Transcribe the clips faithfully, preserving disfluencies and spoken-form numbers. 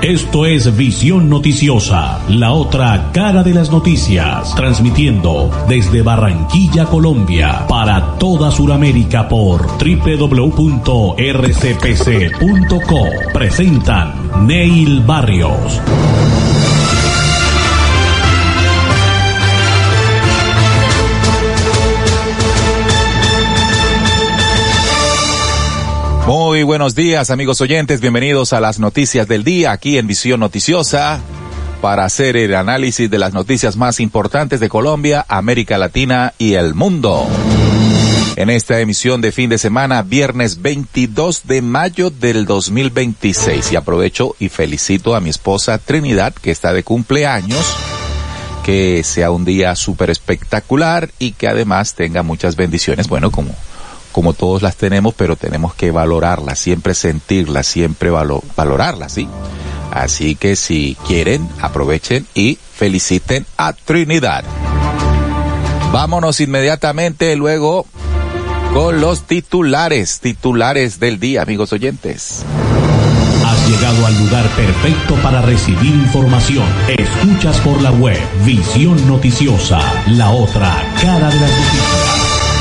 Esto es Visión Noticiosa, la otra cara de las noticias, transmitiendo desde Barranquilla, Colombia, para toda Sudamérica por doble u doble u doble u punto r c p c punto co. Presentan Neil Barrios. Muy buenos días, amigos oyentes, bienvenidos a las noticias del día aquí en Visión Noticiosa para hacer el análisis de las noticias más importantes de Colombia, América Latina y el mundo. En esta emisión de fin de semana, viernes veintidós de mayo del dos mil veintiséis, y aprovecho y felicito a mi esposa Trinidad, que está de cumpleaños, que sea un día súper espectacular y que además tenga muchas bendiciones, bueno, como como todos las tenemos, pero tenemos que valorarlas, siempre sentirlas, siempre valo- valorarlas, ¿sí? Así que si quieren, aprovechen y feliciten a Trinidad. Vámonos inmediatamente luego con los titulares, titulares del día, amigos oyentes. Has llegado al lugar perfecto para recibir información. Escuchas por la web Visión Noticiosa, la otra cara de las noticias.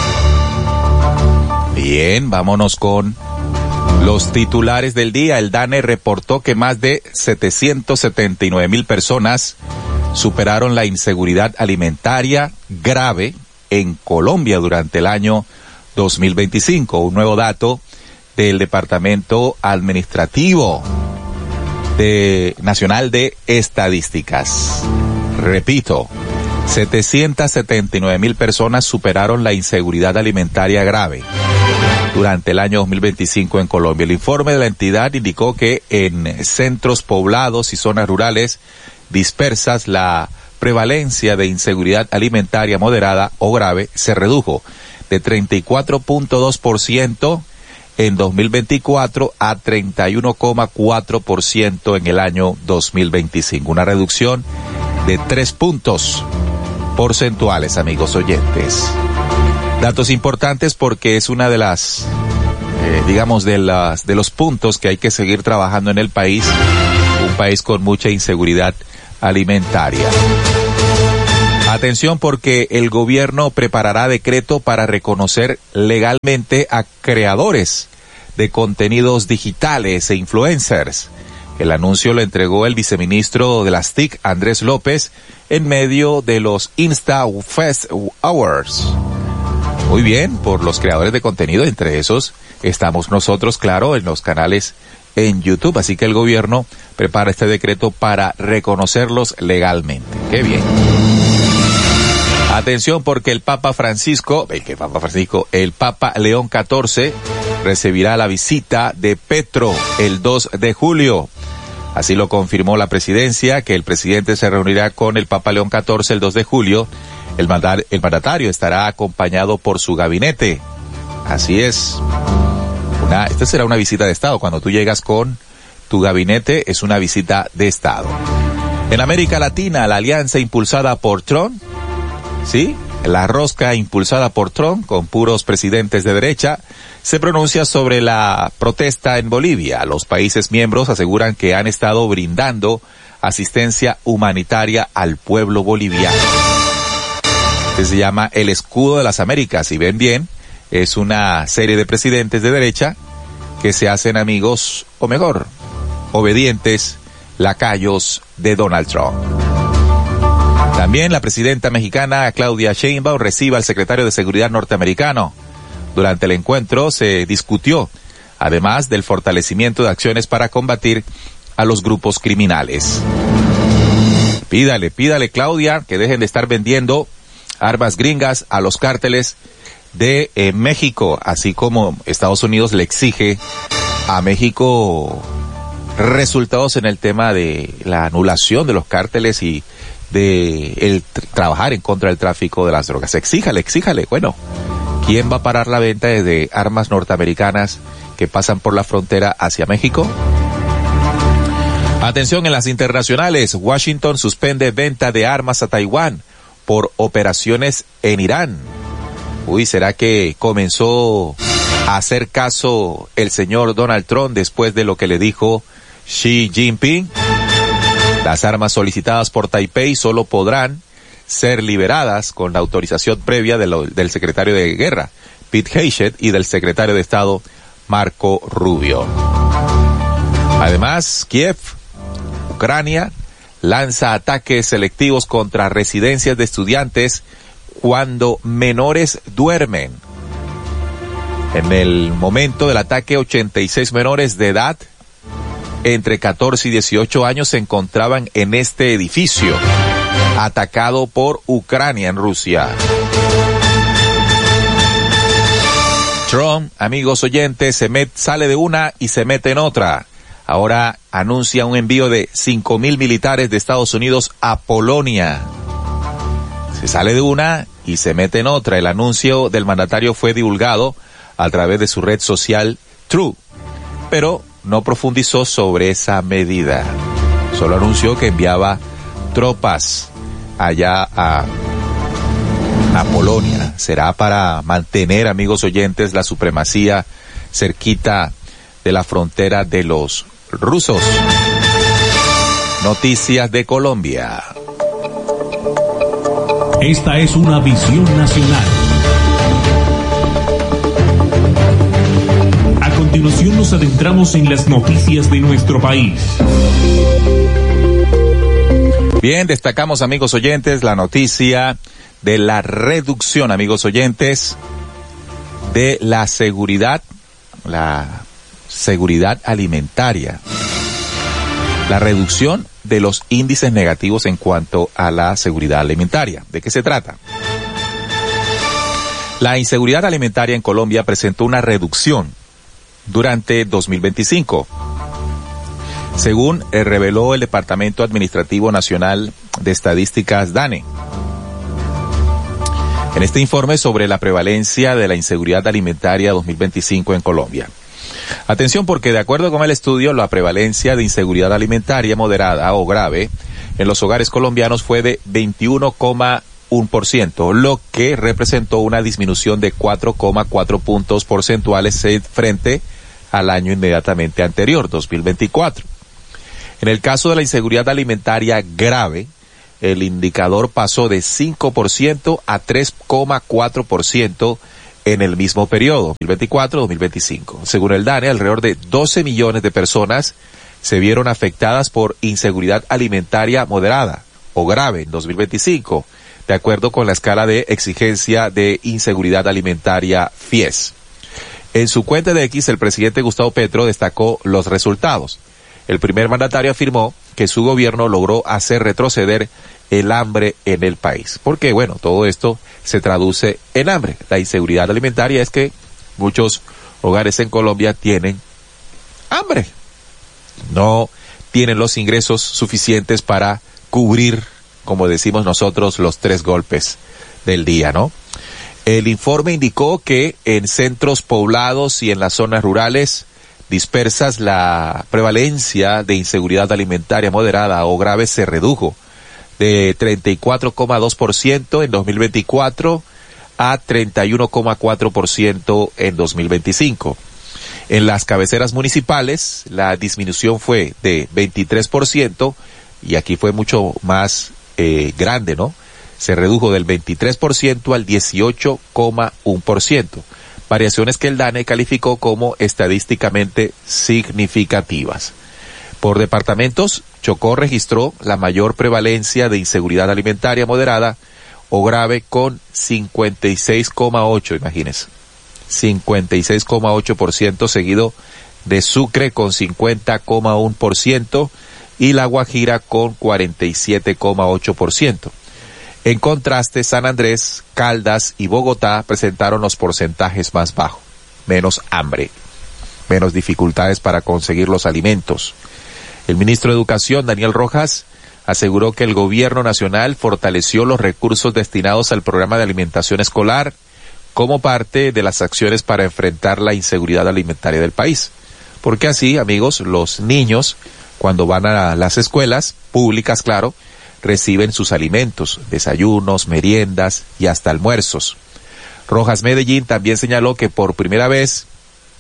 Bien, vámonos con los titulares del día. El DANE reportó que más de setecientos setenta y nueve mil personas superaron la inseguridad alimentaria grave en Colombia durante el año dos mil veinticinco. Un nuevo dato del Departamento Administrativo de Nacional de Estadísticas. Repito, setecientos setenta y nueve mil personas superaron la inseguridad alimentaria grave durante el año dos mil veinticinco en Colombia. El informe de la entidad indicó que en centros poblados y zonas rurales dispersas la prevalencia de inseguridad alimentaria moderada o grave se redujo de treinta y cuatro punto dos por ciento en dos mil veinticuatro a treinta y uno coma cuatro por ciento en el año dos mil veinticinco. Una reducción de tres puntos porcentuales, amigos oyentes. Datos importantes porque es una de las, eh, digamos, de las, de los puntos que hay que seguir trabajando en el país, un país con mucha inseguridad alimentaria. Atención porque el gobierno preparará decreto para reconocer legalmente a creadores de contenidos digitales e influencers. El anuncio lo entregó el viceministro de las T I C, Andrés López, en medio de los InstaFest Awards. Muy bien, por los creadores de contenido, entre esos estamos nosotros, claro, en los canales en YouTube. Así que el gobierno prepara este decreto para reconocerlos legalmente. ¡Qué bien! Atención porque el Papa Francisco, el que Papa Francisco, el Papa León catorce recibirá la visita de Petro el dos de julio. Así lo confirmó la presidencia, que el presidente se reunirá con el Papa León catorce el dos de julio. El, mandar, el mandatario estará acompañado por su gabinete. Así es. Una, esta será una visita de Estado. Cuando tú llegas con tu gabinete, es una visita de Estado. En América Latina, la alianza impulsada por Trump, ¿sí? La rosca impulsada por Trump, con puros presidentes de derecha, se pronuncia sobre la protesta en Bolivia. Los países miembros aseguran que han estado brindando asistencia humanitaria al pueblo boliviano. Este se llama el Escudo de las Américas. Si ven bien, es una serie de presidentes de derecha que se hacen amigos, o mejor, obedientes, lacayos de Donald Trump. También la presidenta mexicana Claudia Sheinbaum recibe al secretario de Seguridad norteamericano. Durante el encuentro se discutió, además del fortalecimiento de acciones para combatir a los grupos criminales. Pídale, pídale, Claudia, que dejen de estar vendiendo armas gringas a los cárteles de eh, México, así como Estados Unidos le exige a México resultados en el tema de la anulación de los cárteles y de el tr- trabajar en contra del tráfico de las drogas. Exíjale, exíjale. Bueno, ¿quién va a parar la venta de armas norteamericanas que pasan por la frontera hacia México? Atención en las internacionales. Washington suspende venta de armas a Taiwán por operaciones en Irán. Uy, ¿será que comenzó a hacer caso el señor Donald Trump después de lo que le dijo Xi Jinping? Las armas solicitadas por Taipei solo podrán ser liberadas con la autorización previa de lo, del secretario de Guerra, Pete Hegseth, y del secretario de Estado, Marco Rubio. Además, Kiev, Ucrania, lanza ataques selectivos contra residencias de estudiantes cuando menores duermen. En el momento del ataque, ochenta y seis menores de edad entre catorce y dieciocho años se encontraban en este edificio, atacado por Ucrania en Rusia. Trump, amigos oyentes, se met, sale de una y se mete en otra. Ahora anuncia un envío de cinco mil militares de Estados Unidos a Polonia. Se sale de una y se mete en otra. El anuncio del mandatario fue divulgado a través de su red social True, pero no profundizó sobre esa medida. Solo anunció que enviaba tropas allá a, a Polonia. Será para mantener, amigos oyentes, la supremacía cerquita de la frontera de los rusos. Noticias de Colombia. Esta es una visión nacional. A continuación nos adentramos en las noticias de nuestro país. Bien, destacamos, amigos oyentes, la noticia de la reducción, amigos oyentes, de la seguridad, la seguridad alimentaria. La reducción de los índices negativos en cuanto a la seguridad alimentaria. ¿De qué se trata? La inseguridad alimentaria en Colombia presentó una reducción durante dos mil veinticinco. Según eh, reveló el Departamento Administrativo Nacional de Estadísticas, DANE. En este informe sobre la prevalencia de la inseguridad alimentaria dos mil veinticinco en Colombia. Atención, porque de acuerdo con el estudio, la prevalencia de inseguridad alimentaria moderada o grave en los hogares colombianos fue de veintiuno coma uno por ciento, lo que representó una disminución de cuatro coma cuatro puntos porcentuales frente al año inmediatamente anterior, dos mil veinticuatro. En el caso de la inseguridad alimentaria grave, el indicador pasó de cinco por ciento a tres coma cuatro por ciento en el mismo periodo, dos mil veinticuatro a dos mil veinticinco. Según el DANE, alrededor de doce millones de personas se vieron afectadas por inseguridad alimentaria moderada o grave en dos mil veinticinco, de acuerdo con la escala de exigencia de inseguridad alimentaria FIES. En su cuenta de X, el presidente Gustavo Petro destacó los resultados. El primer mandatario afirmó que su gobierno logró hacer retroceder el hambre en el país. Porque, bueno, todo esto se traduce en hambre. La inseguridad alimentaria es que muchos hogares en Colombia tienen hambre. No tienen los ingresos suficientes para cubrir, como decimos nosotros, los tres golpes del día, ¿no? El informe indicó que en centros poblados y en las zonas rurales dispersas la prevalencia de inseguridad alimentaria moderada o grave se redujo de treinta y cuatro coma dos por ciento en dos mil veinticuatro a treinta y uno coma cuatro por ciento en dos mil veinticinco. En las cabeceras municipales la disminución fue de veintitrés por ciento y aquí fue mucho más eh, grande, ¿no? Se redujo del veintitrés por ciento al dieciocho coma uno por ciento. Variaciones que el DANE calificó como estadísticamente significativas. Por departamentos, Chocó registró la mayor prevalencia de inseguridad alimentaria moderada o grave con cincuenta y seis coma ocho, imagínense, cincuenta y seis coma ocho por ciento, seguido de Sucre con cincuenta coma uno por ciento y La Guajira con cuarenta y siete coma ocho por ciento. En contraste, San Andrés, Caldas y Bogotá presentaron los porcentajes más bajos. Menos hambre, menos dificultades para conseguir los alimentos. El ministro de Educación, Daniel Rojas, aseguró que el gobierno nacional fortaleció los recursos destinados al programa de alimentación escolar como parte de las acciones para enfrentar la inseguridad alimentaria del país. Porque así, amigos, los niños, cuando van a las escuelas públicas, claro, reciben sus alimentos, desayunos, meriendas y hasta almuerzos. Rojas Medellín también señaló que por primera vez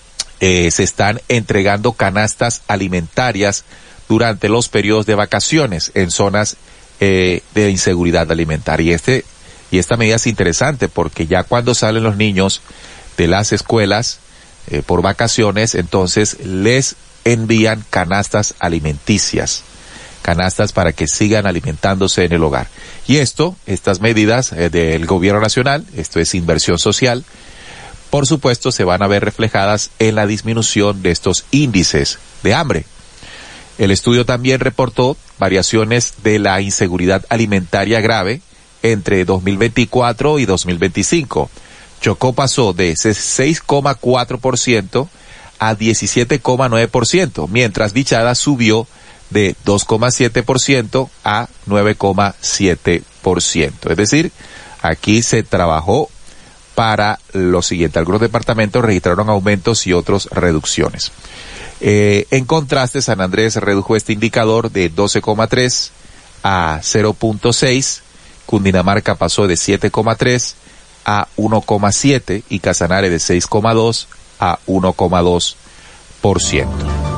eh, se están entregando canastas alimentarias durante los periodos de vacaciones en zonas eh, de inseguridad alimentaria. Y este y esta medida es interesante porque ya cuando salen los niños de las escuelas eh, por vacaciones, entonces les envían canastas alimenticias, canastas para que sigan alimentándose en el hogar. Y esto, estas medidas eh, del gobierno nacional, esto es inversión social, por supuesto se van a ver reflejadas en la disminución de estos índices de hambre. El estudio también reportó variaciones de la inseguridad alimentaria grave entre dos mil veinticuatro y dos mil veinticinco. Chocó pasó de seis coma cuatro por ciento a diecisiete coma nueve por ciento, mientras Vichada subió de dos coma siete por ciento a nueve coma siete por ciento. Es decir, aquí se trabajó para lo siguiente. Algunos departamentos registraron aumentos y otros reducciones. Eh, en contraste, San Andrés redujo este indicador de doce coma tres a cero punto seis, Cundinamarca pasó de siete coma tres a uno coma siete y Casanare de seis coma dos a uno coma dos por ciento.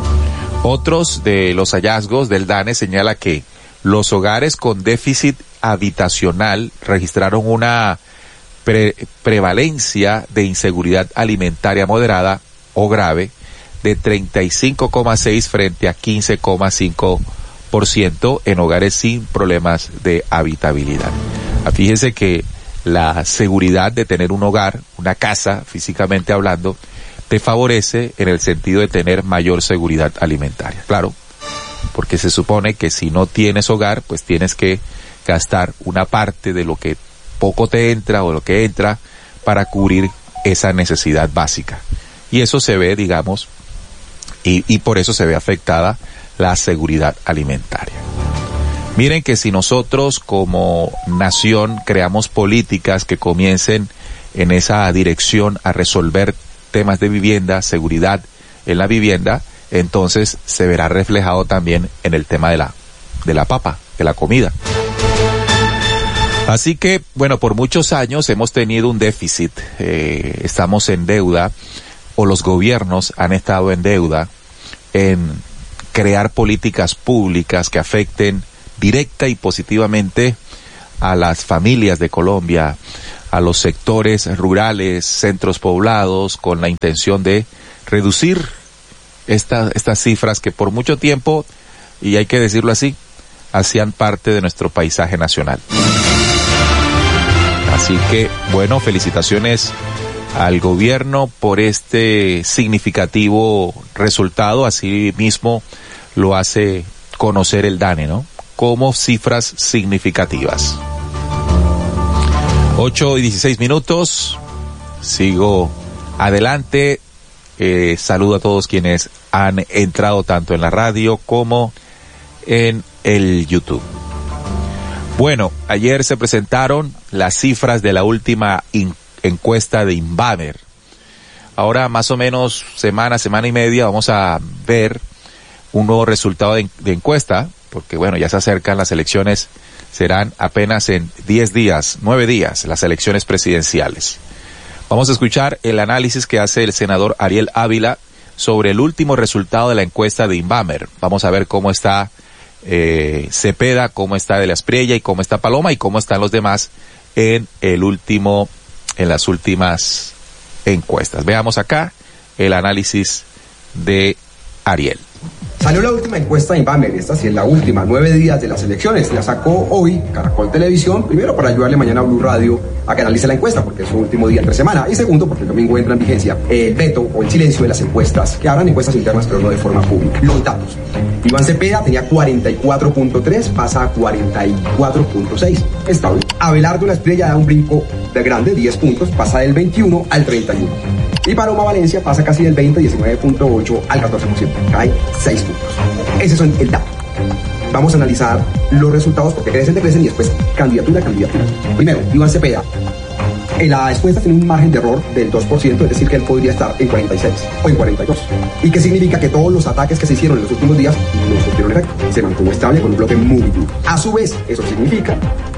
Otros de los hallazgos del DANE señala que los hogares con déficit habitacional registraron una pre- prevalencia de inseguridad alimentaria moderada o grave de treinta y cinco coma seis frente a quince coma cinco por ciento en hogares sin problemas de habitabilidad. Fíjense que la seguridad de tener un hogar, una casa, físicamente hablando, te favorece en el sentido de tener mayor seguridad alimentaria. Claro, porque se supone que si no tienes hogar, pues tienes que gastar una parte de lo que poco te entra o lo que entra para cubrir esa necesidad básica. Y eso se ve, digamos, y, y por eso se ve afectada la seguridad alimentaria. Miren que si nosotros como nación creamos políticas que comiencen en esa dirección a resolver temas de vivienda, seguridad en la vivienda, entonces se verá reflejado también en el tema de la, de la papa, de la comida. Así que, bueno, por muchos años hemos tenido un déficit, eh, estamos en deuda, o los gobiernos han estado en deuda en crear políticas públicas que afecten directa y positivamente a las familias de Colombia, a los sectores rurales, centros poblados, con la intención de reducir esta, estas cifras que por mucho tiempo, y hay que decirlo así, hacían parte de nuestro paisaje nacional. Así que, bueno, felicitaciones al gobierno por este significativo resultado, así mismo lo hace conocer el DANE, ¿no? Como cifras significativas. ocho y dieciséis minutos, sigo adelante, eh, saludo a todos quienes han entrado tanto en la radio como en el YouTube. Bueno, ayer se presentaron las cifras de la última in- encuesta de Inbamer. Ahora más o menos semana, semana y media vamos a ver un nuevo resultado de, de encuesta, porque bueno, ya se acercan las elecciones, serán apenas en diez días, nueve días, las elecciones presidenciales. Vamos a escuchar el análisis que hace el senador Ariel Ávila sobre el último resultado de la encuesta de Inbamer. Vamos a ver cómo está eh, Cepeda, cómo está De la Espriella y cómo está Paloma y cómo están los demás en el último, en las últimas encuestas. Veamos acá el análisis de Ariel. Salió la última encuesta de Inbamer, esta sí es la última, nueve días de las elecciones. La sacó hoy Caracol Televisión, primero para ayudarle mañana a Blue Radio a que analice la encuesta, porque es su último día entre semana, y segundo, porque el domingo entra en vigencia el veto o el silencio de las encuestas, que habrán encuestas internas, pero no de forma pública. Los datos. Iván Cepeda tenía cuarenta y cuatro punto tres, pasa a cuarenta y cuatro punto seis. Estable. Abelardo De la Espriella da un brinco de grande, diez puntos, pasa del veintiuno al treinta y uno. Y Paloma Valencia pasa casi del veinte, diecinueve punto ocho al catorce por ciento. Cae seis puntos. Ese es el dato. Vamos a analizar los resultados porque crecen, decrecen y después candidatura a candidatura. Primero, Iván Cepeda. En la encuesta tiene un margen de error del dos por ciento, es decir, que él podría estar en cuarenta y seis o en cuarenta y dos. ¿Y qué significa? Que todos los ataques que se hicieron en los últimos días no surtieron efecto. Se mantuvo estable con un bloque muy duro. A su vez, eso significa que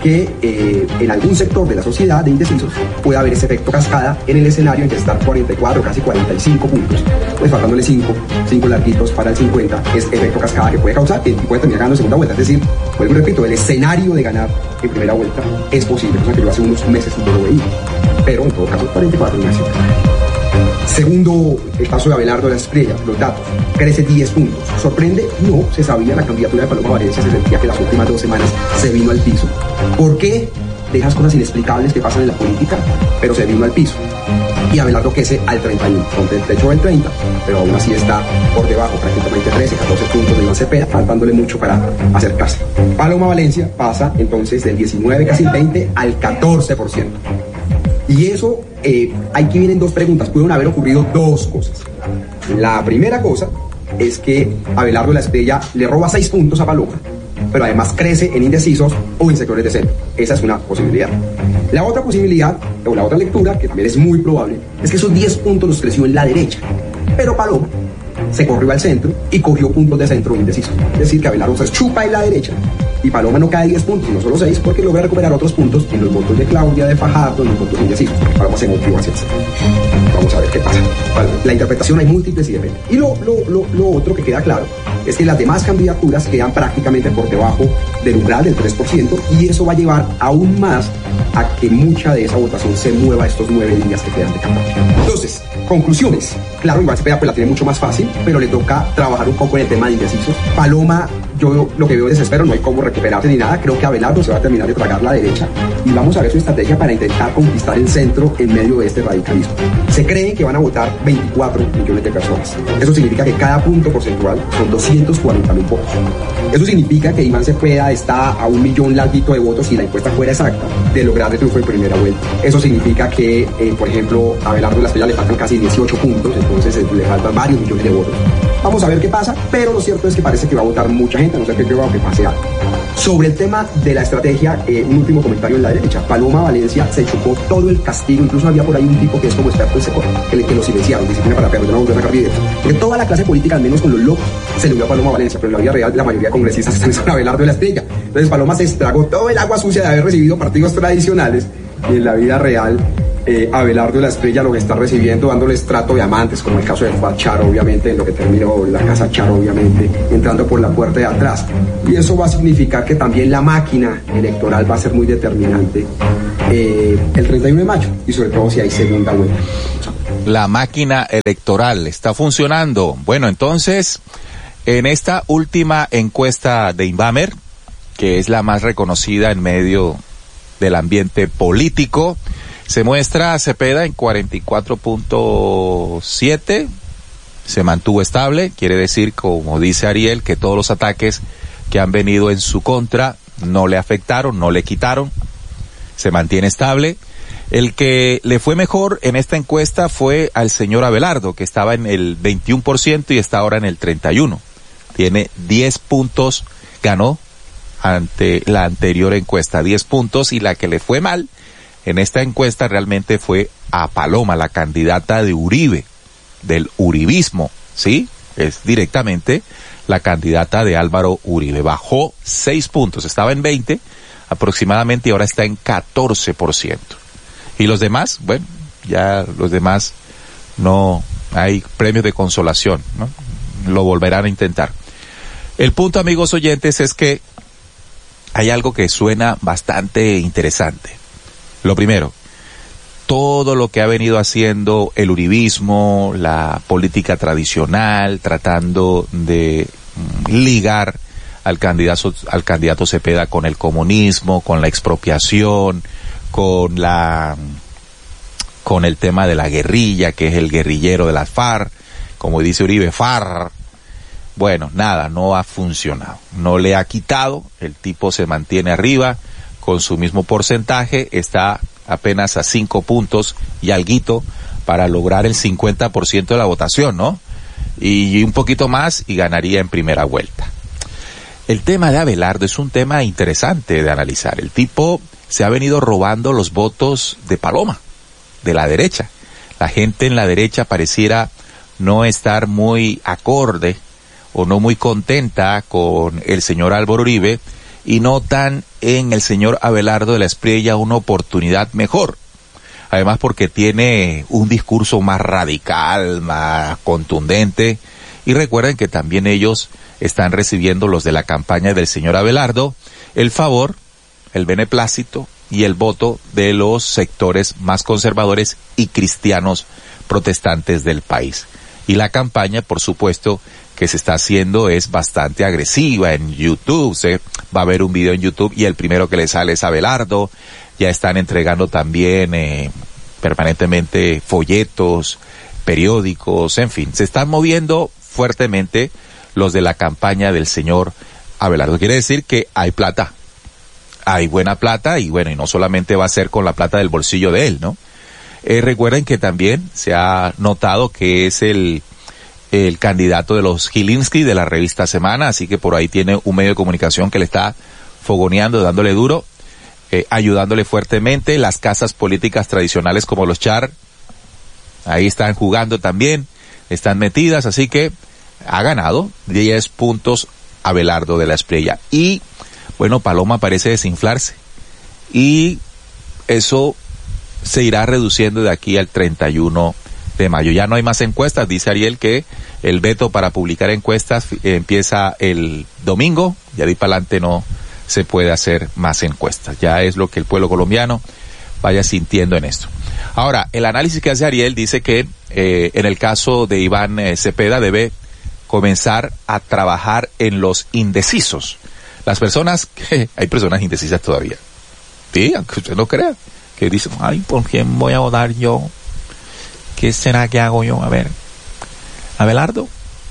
que eh, en algún sector de la sociedad de indecisos puede haber ese efecto cascada en el escenario en que estar cuarenta y cuatro, casi cuarenta y cinco puntos, pues faltándole cinco, cinco larguitos para el cincuenta, es efecto cascada que puede causar que el tipo puede terminar ganando en segunda vuelta. Es decir, vuelvo y repito, el escenario de ganar en primera vuelta es posible, cosa que yo hace unos meses no lo veía, pero en todo caso cuarenta y cuatro no es cierto. Segundo, el caso de Abelardo Lasprilla, los datos, crece diez puntos. ¿Sorprende? No, se sabía, la candidatura de Paloma Valencia se sentía que las últimas dos semanas se vino al piso. ¿Por qué? De esas cosas inexplicables que pasan en la política, pero se vino al piso. Y Abelardo crece al treinta y uno, con el techo del treinta, pero aún así está por debajo, prácticamente trece, catorce puntos de Iván Cepeda, faltándole mucho para acercarse. Paloma Valencia pasa entonces del diecinueve, casi el veinte, al catorce por ciento. Y eso, eh, aquí vienen dos preguntas. Pudieron haber ocurrido dos cosas. La primera cosa es que Abelardo Lasprilla le roba seis puntos a Paloma, pero además crece en indecisos o en sectores de centro. Esa es una posibilidad. La otra posibilidad, o la otra lectura, que también es muy probable, es que esos diez puntos los creció en la derecha, pero Paloma se corrió al centro y cogió puntos de centro indecisos. Es decir, que Abelardo se chupa en la derecha y Paloma no cae diez puntos, sino solo seis, porque logra recuperar otros puntos en los votos de Claudia, de Fajardo, en los votos indecisos. Paloma se movió hacia el centro. Vamos a ver qué pasa. Vale, la interpretación hay múltiples y depende. Y lo, lo, lo, lo otro que queda claro es que las demás candidaturas quedan prácticamente por debajo del umbral del tres por ciento, y eso va a llevar aún más a que mucha de esa votación se mueva estos nueve días que quedan de campaña. Entonces, conclusiones. Claro, Iván Cepeda pues la tiene mucho más fácil, pero le toca trabajar un poco en el tema de indecisos. Paloma, yo lo que veo es desespero, no hay cómo recuperarse ni nada. Creo que Abelardo se va a terminar de tragar la derecha y vamos a ver su estrategia para intentar conquistar el centro en medio de este radicalismo. Se cree que van a votar veinticuatro millones de personas. Eso significa que cada punto porcentual son doscientos cuarenta mil votos. Eso significa que Iván Cepeda está a un millón larguito de votos, si la encuesta fuera exacta, de lograr el triunfo en primera vuelta. Eso significa que, eh, por ejemplo, a Abelardo Lasprilla le faltan casi dieciocho puntos, entonces eh, le faltan varios millones de votos. Vamos a ver qué pasa, pero lo cierto es que parece que va a votar mucha gente, a no ser que yo que pase algo. Sobre el tema de la estrategia, eh, un último comentario en la derecha. Paloma Valencia se chupó todo el castigo, incluso había por ahí un tipo que es como experto en secor, que, que lo silenciaron, disciplina para perros, no volver a sacar videos. Porque toda la clase política, al menos con los locos, se le dio a Paloma Valencia, pero en la vida real la mayoría de congresistas están en Abelardo Lasprilla. Entonces Paloma se estragó todo el agua sucia de haber recibido partidos tradicionales, y en la vida real Eh, Abelardo Lasprilla lo que está recibiendo, dándoles trato de amantes, como el caso de Juan Char, obviamente, en lo que terminó la casa Char, obviamente, entrando por la puerta de atrás. Y eso va a significar que también la máquina electoral va a ser muy determinante eh, el treinta y uno de mayo, y sobre todo si hay segunda vuelta. La máquina electoral está funcionando. Bueno, entonces, en esta última encuesta de Inbamer, que es la más reconocida en medio del ambiente político, se muestra a Cepeda en cuarenta y cuatro punto siete, se mantuvo estable, quiere decir, como dice Ariel, que todos los ataques que han venido en su contra no le afectaron, no le quitaron, se mantiene estable. El que le fue mejor en esta encuesta fue al señor Abelardo, que estaba en el veintiuno por ciento y está ahora en el treinta y uno. Tiene diez puntos, ganó ante la anterior encuesta, diez puntos, y la que le fue mal en esta encuesta realmente fue a Paloma, la candidata de Uribe, del uribismo, ¿sí? Es directamente la candidata de Álvaro Uribe. Bajó seis puntos, estaba en veinte aproximadamente y ahora está en catorce por ciento. Y los demás, bueno, ya los demás no hay premios de consolación, ¿no? Lo volverán a intentar. El punto, amigos oyentes, es que hay algo que suena bastante interesante. Lo primero, todo lo que ha venido haciendo el uribismo, la política tradicional, tratando de ligar al candidato, al candidato Cepeda con el comunismo, con la expropiación, con la, con el tema de la guerrilla, que es el guerrillero de las FARC, como dice Uribe, FARC. Bueno, nada, no ha funcionado, no le ha quitado, el tipo se mantiene arriba con su mismo porcentaje, está apenas a cinco puntos y alguito para lograr el cincuenta por ciento de la votación, ¿no? Y un poquito más y ganaría en primera vuelta. El tema de Abelardo es un tema interesante de analizar. El tipo se ha venido robando los votos de Paloma, de la derecha. La gente en la derecha pareciera no estar muy acorde o no muy contenta con el señor Álvaro Uribe, y notan en el señor Abelardo de la Espriella una oportunidad mejor. Además porque tiene un discurso más radical, más contundente, y recuerden que también ellos están recibiendo, los de la campaña del señor Abelardo, el favor, el beneplácito y el voto de los sectores más conservadores y cristianos protestantes del país. Y la campaña, por supuesto, que se está haciendo es bastante agresiva en YouTube. Se va a ver un video en YouTube y el primero que le sale es Abelardo. Ya están entregando también eh, permanentemente folletos, periódicos, en fin, se están moviendo fuertemente los de la campaña del señor Abelardo. Quiere decir que hay plata, hay buena plata, y bueno, y no solamente va a ser con la plata del bolsillo de él, ¿no? Eh, recuerden que también se ha notado que es el, el candidato de los Gilinski de la revista Semana, así que por ahí tiene un medio de comunicación que le está fogoneando, dándole duro, eh, ayudándole fuertemente. Las casas políticas tradicionales como los Char, ahí están jugando también, están metidas, así que ha ganado diez puntos Abelardo de la Espriella. Y bueno, Paloma parece desinflarse, y eso se irá reduciendo de aquí al treinta y uno de mayo. Ya no hay más encuestas, dice Ariel que el veto para publicar encuestas empieza el domingo, y de ahí para adelante no se puede hacer más encuestas. Ya es lo que el pueblo colombiano vaya sintiendo en esto. Ahora, el análisis que hace Ariel dice que eh, en el caso de Iván eh, Cepeda debe comenzar a trabajar en los indecisos. Las personas que, hay personas indecisas todavía. Sí, aunque usted no crea, que dicen, ay, ¿por quién voy a votar yo? ¿Qué será que hago yo? A ver, Abelardo,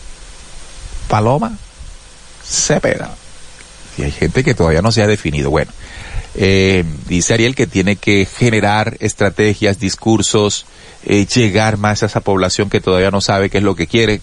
Paloma, Cepeda. Y hay gente que todavía no se ha definido. Bueno, eh, dice Ariel que tiene que generar estrategias, discursos, eh, llegar más a esa población que todavía no sabe qué es lo que quiere,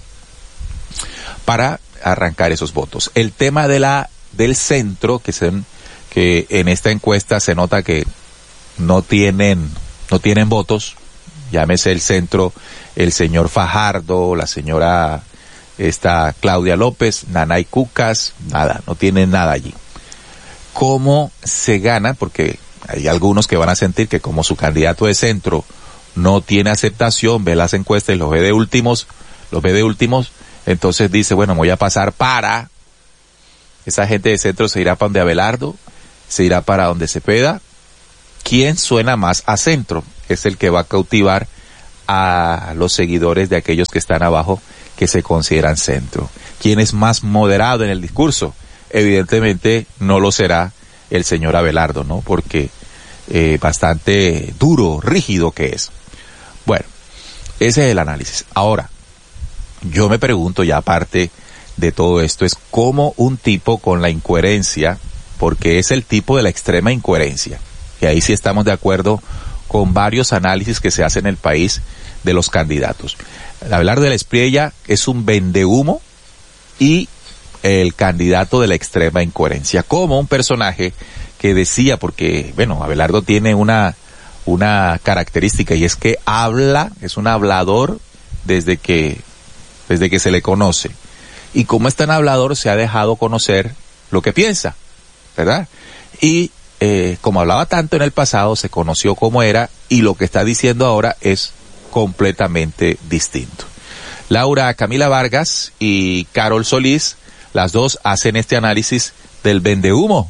para arrancar esos votos. El tema de la del centro, que se, que en esta encuesta se nota que no tienen no tienen votos, llámese el centro, el señor Fajardo, la señora esta Claudia López, Nanay Cucas, nada, no tienen nada allí. ¿Cómo se gana? Porque hay algunos que van a sentir que como su candidato de centro no tiene aceptación, ve las encuestas y los ve de últimos, los ve de últimos, entonces dice, bueno, voy a pasar para, esa gente de centro se irá para donde Abelardo, se irá para donde Cepeda. ¿Quién suena más a centro? Es el que va a cautivar a los seguidores de aquellos que están abajo, que se consideran centro. ¿Quién es más moderado en el discurso? Evidentemente no lo será el señor Abelardo, ¿no? Porque eh, bastante duro, rígido que es. Bueno, ese es el análisis. Ahora, yo me pregunto, ya aparte de todo esto, es cómo un tipo con la incoherencia, porque es el tipo de la extrema incoherencia, y ahí sí estamos de acuerdo con varios análisis que se hacen en el país de los candidatos. Abelardo de la Espriella es un vendehumo y el candidato de la extrema incoherencia, como un personaje que decía, porque, bueno, Abelardo tiene una, una característica, y es que habla, es un hablador desde que, desde que se le conoce. Y como es tan hablador, se ha dejado conocer lo que piensa, ¿verdad? Y eh, como hablaba tanto en el pasado, se conoció cómo era, y lo que está diciendo ahora es completamente distinto. Laura Camila Vargas y Carol Solís, las dos hacen este análisis del vendehumo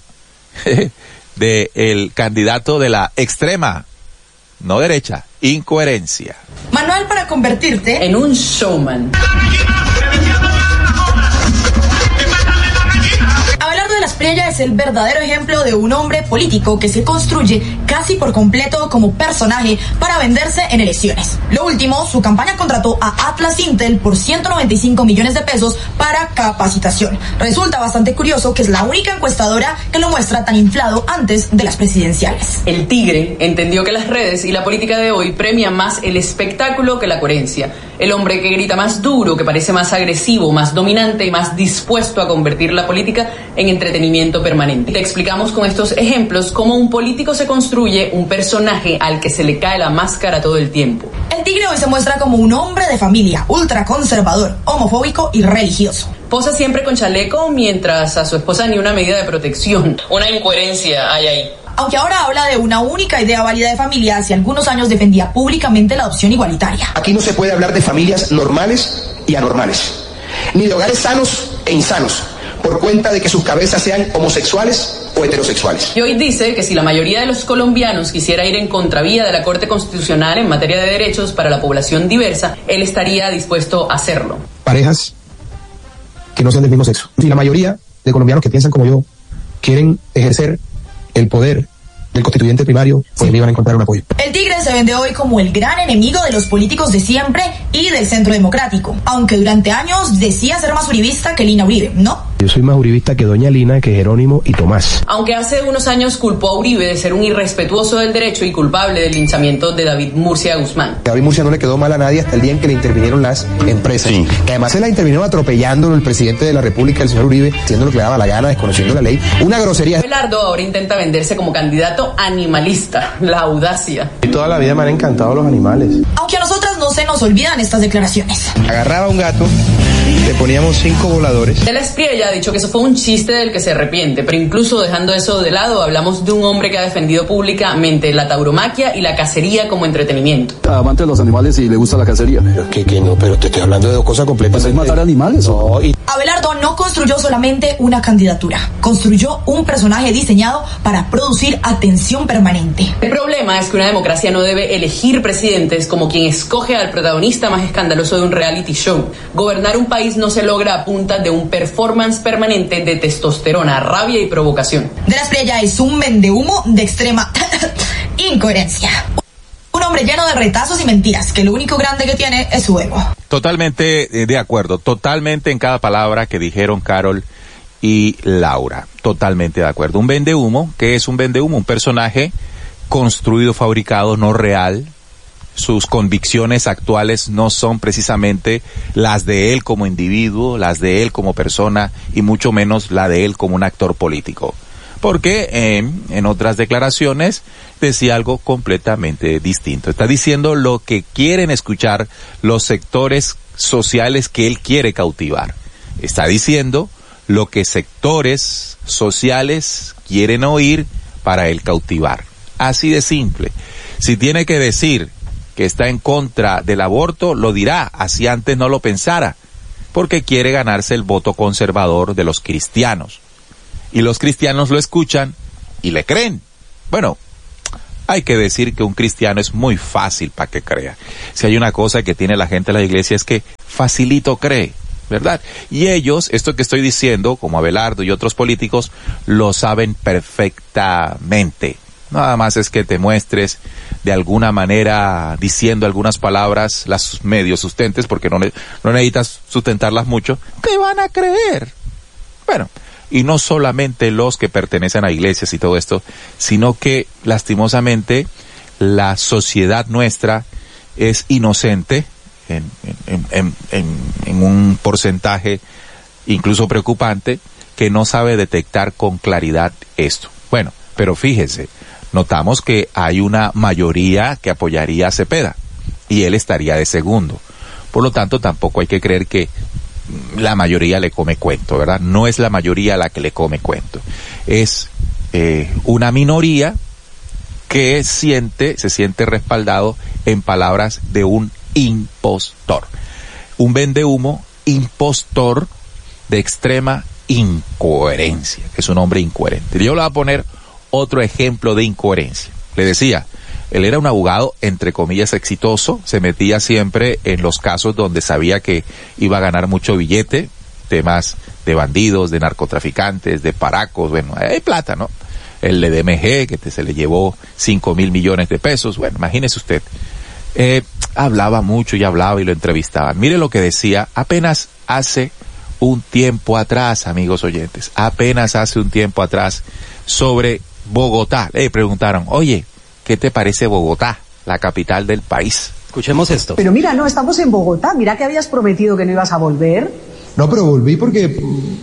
de el candidato de la extrema, no derecha, incoherencia. Manual para convertirte en un showman. Abelardo de la Espriella es el verdadero ejemplo de un hombre político que se construye casi por completo como personaje para venderse en elecciones. Lo último, su campaña contrató a Atlas Intel por ciento noventa y cinco millones de pesos para capacitación. Resulta bastante curioso que es la única encuestadora que lo muestra tan inflado antes de las presidenciales. El tigre entendió que las redes y la política de hoy premian más el espectáculo que la coherencia. El hombre que grita más duro, que parece más agresivo, más dominante y más dispuesto a convertir la política en entretenimiento permanente. Te explicamos con estos ejemplos cómo un político se construye un personaje al que se le cae la máscara todo el tiempo. El tigre hoy se muestra como un hombre de familia, ultraconservador, homofóbico y religioso. esposa siempre con chaleco, mientras a su esposa ni una medida de protección. Una incoherencia hay ahí. Aunque ahora habla de una única idea válida de familia, hace algunos años defendía públicamente la adopción igualitaria. Aquí no se puede hablar de familias normales y anormales, ni de hogares sanos e insanos, por cuenta de que sus cabezas sean homosexuales o heterosexuales. Y hoy dice que si la mayoría de los colombianos quisiera ir en contravía de la Corte Constitucional en materia de derechos para la población diversa, él estaría dispuesto a hacerlo. Parejas que no sean del mismo sexo. Si la mayoría de colombianos que piensan como yo quieren ejercer el poder del constituyente primario, pues me iban a encontrar un apoyo. El Tigre se vende hoy como el gran enemigo de los políticos de siempre y del centro democrático, aunque durante años decía ser más uribista que Lina Uribe, ¿no? Yo soy más uribista que doña Lina, que Jerónimo y Tomás. Aunque hace unos años culpó a Uribe de ser un irrespetuoso del derecho y culpable del linchamiento de David Murcia Guzmán. A David Murcia no le quedó mal a nadie hasta el día en que le intervinieron las empresas. Sí. Que además se la intervinieron atropellándolo el presidente de la República, el señor Uribe, haciendo lo que le daba la gana, desconociendo la ley. Una grosería. Abelardo ahora intenta venderse como candidato animalista. La audacia. Y toda la vida me han encantado los animales. Aunque a nosotras no se nos olvidan estas declaraciones. Agarraba un gato, le poníamos cinco voladores. De la Espriella ha dicho que eso fue un chiste del que se arrepiente, pero incluso dejando eso de lado, hablamos de un hombre que ha defendido públicamente la tauromaquia y la cacería como entretenimiento. Amante de los animales y le gusta la cacería. Pero que, que no, pero te estoy hablando de dos cosas completamente. ¿Es matar animales? No, y... Abelardo no construyó solamente una candidatura, construyó un personaje diseñado para producir atención permanente. El problema es que una democracia no debe elegir presidentes como quien escoge al protagonista más escandaloso de un reality show. Gobernar un país no se logra a punta de un performance permanente de testosterona, rabia y provocación. De la Espriella es un vendehumo de extrema incoherencia. Un hombre lleno de retazos y mentiras, que lo único grande que tiene es su ego. Totalmente de acuerdo, totalmente en cada palabra que dijeron Carol y Laura. Totalmente de acuerdo. Un vendehumo, ¿qué es un vendehumo? Un personaje construido, fabricado, no real. Sus convicciones actuales no son precisamente las de él como individuo, las de él como persona y mucho menos la de él como un actor político. Porque eh, en otras declaraciones decía algo completamente distinto. Está diciendo lo que quieren escuchar los sectores sociales que él quiere cautivar. Está diciendo lo que sectores sociales quieren oír para él cautivar. Así de simple. Si tiene que decir que está en contra del aborto, lo dirá, así antes no lo pensara, porque quiere ganarse el voto conservador de los cristianos. Y los cristianos lo escuchan y le creen. Bueno, hay que decir que un cristiano es muy fácil para que crea. Si hay una cosa que tiene la gente de la iglesia es que facilito cree, ¿verdad? Y ellos, esto que estoy diciendo, como Abelardo y otros políticos, lo saben perfectamente. Nada más es que te muestres de alguna manera diciendo algunas palabras, las medio sustentes, porque no, no necesitas sustentarlas mucho, te van a creer. Bueno, y no solamente los que pertenecen a iglesias y todo esto, sino que lastimosamente la sociedad nuestra es inocente en, en, en, en, en un porcentaje incluso preocupante, que no sabe detectar con claridad esto. Bueno, pero fíjense, notamos que hay una mayoría que apoyaría a Cepeda y él estaría de segundo. Por lo tanto, tampoco hay que creer que la mayoría le come cuento, ¿verdad? No es la mayoría la que le come cuento. Es eh, una minoría que siente, se siente respaldado en palabras de un impostor. Un vendehumo impostor de extrema incoherencia. Es un hombre incoherente. Yo le voy a poner otro ejemplo de incoherencia. Le decía, él era un abogado, entre comillas, exitoso, se metía siempre en los casos donde sabía que iba a ganar mucho billete, temas de bandidos, de narcotraficantes, de paracos, bueno, hay plata, ¿no? El de D M G, que te, se le llevó cinco mil millones de pesos, bueno, imagínese usted. Eh, hablaba mucho y hablaba y lo entrevistaban. Mire lo que decía apenas hace un tiempo atrás, amigos oyentes, apenas hace un tiempo atrás, sobre Bogotá. Le preguntaron, oye, ¿qué te parece Bogotá, la capital del país? Escuchemos esto. Pero mira, no, estamos en Bogotá. Mira que habías prometido que no ibas a volver. No, pero volví porque